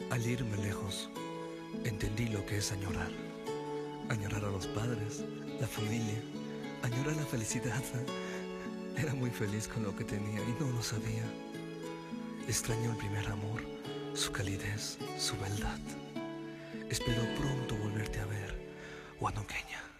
Al irme lejos, entendí lo que es añorar. Añorar a los padres, la familia, añorar la felicidad. Era muy feliz con lo que tenía y no lo sabía. Extraño el primer amor, su calidez, su beldad. Espero pronto volverte a ver, Huanoqueña.